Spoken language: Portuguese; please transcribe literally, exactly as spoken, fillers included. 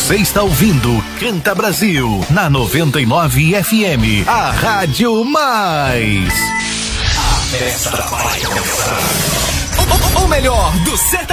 Você está ouvindo Canta Brasil na noventa e nove F M, a Rádio Mais. A festa vai começar. O, o, o melhor do sertanejo.